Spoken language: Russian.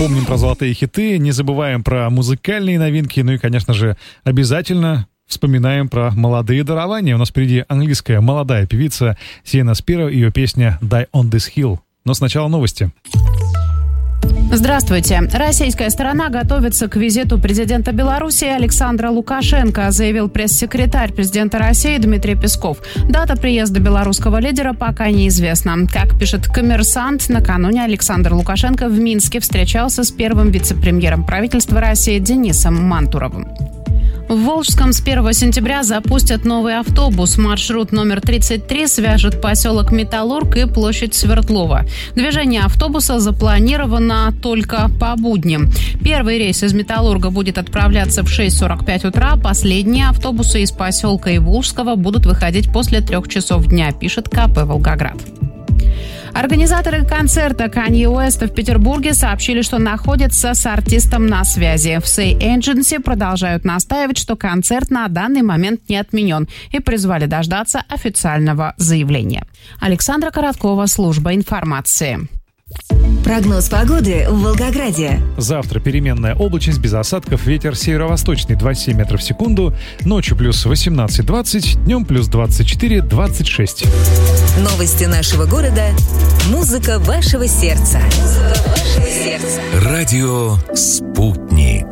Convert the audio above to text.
Помним про золотые хиты, не забываем про музыкальные новинки, ну и, конечно же, обязательно вспоминаем про молодые дарования. У нас впереди английская молодая певица Сиена Спиро и ее песня «Die on this hill». Но сначала новости. Здравствуйте. Российская сторона готовится к визиту президента Беларуси Александра Лукашенко, заявил пресс-секретарь президента России Дмитрий Песков. Дата приезда белорусского лидера пока неизвестна. Как пишет «Коммерсант», накануне Александр Лукашенко в Минске встречался с первым вице-премьером правительства России Денисом Мантуровым. В Волжском с 1 сентября запустят новый автобус. Маршрут номер 33 свяжет поселок Металлург и площадь Свердлова. Движение автобуса запланировано только по будням. Первый рейс из Металлурга будет отправляться в 6:45 утра. Последние автобусы из поселка и Волжского будут выходить после 3 часов дня, пишет КП «Волгоград». Организаторы концерта Канье Уэста в Петербурге сообщили, что находятся с артистом на связи. В Say Agency продолжают настаивать, что концерт на данный момент не отменен, и призвали дождаться официального заявления. Александра Короткова, служба информации. Прогноз погоды в Волгограде. Завтра переменная облачность без осадков, ветер северо-восточный 27 метров в секунду, ночью плюс 18-20, днем плюс 24-26. Новости нашего города. Музыка вашего сердца. Радио «Спутник».